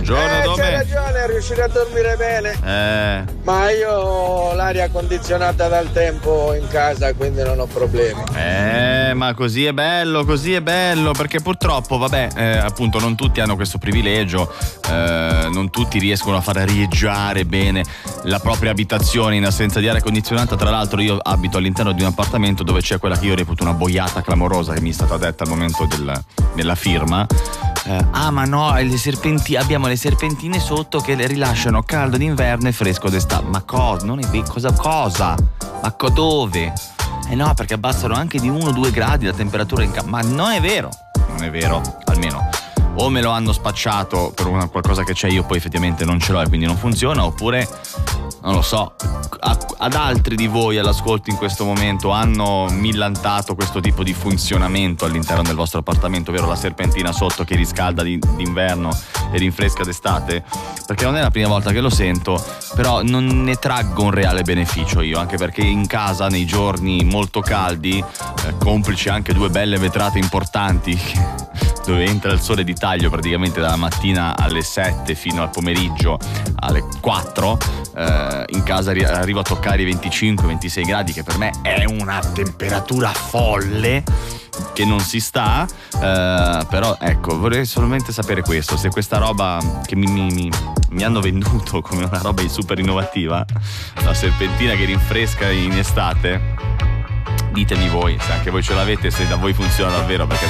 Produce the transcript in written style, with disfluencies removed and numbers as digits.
Buongiorno, c'hai ragione, riuscire a dormire bene. Ma io ho l'aria condizionata dal tempo in casa, quindi non ho problemi. Ma così è bello, perché purtroppo, appunto, non tutti hanno questo privilegio, non tutti riescono a far arieggiare bene la propria abitazione in assenza di aria condizionata. Tra l'altro io abito all'interno di un appartamento dove c'è quella che io reputo una boiata clamorosa che mi è stata detta al momento della firma. Ma no, abbiamo le serpentine sotto che le rilasciano caldo d'inverno e fresco d'estate. Ma cosa? Non è vero, cosa? Ma dove? No, perché abbassano anche di 1-2 gradi la temperatura in casa. Ma non è vero, almeno o me lo hanno spacciato per qualcosa che c'è, io poi effettivamente non ce l'ho e quindi non funziona, oppure non lo so, ad altri di voi all'ascolto in questo momento hanno millantato questo tipo di funzionamento all'interno del vostro appartamento, ovvero la serpentina sotto che riscalda d'inverno e rinfresca d'estate? Perché non è la prima volta che lo sento, però non ne traggo un reale beneficio io, anche perché in casa nei giorni molto caldi, complici anche 2 belle vetrate importanti dove entra il sole di taglio praticamente dalla mattina alle 7 fino al pomeriggio alle 4, in casa arrivo a toccare i 25-26 gradi, che per me è una temperatura folle che non si sta, però ecco, vorrei solamente sapere questo, se questa roba che mi hanno venduto come una roba super innovativa, la serpentina che rinfresca in estate, ditemi voi se anche voi ce l'avete, se da voi funziona davvero, perché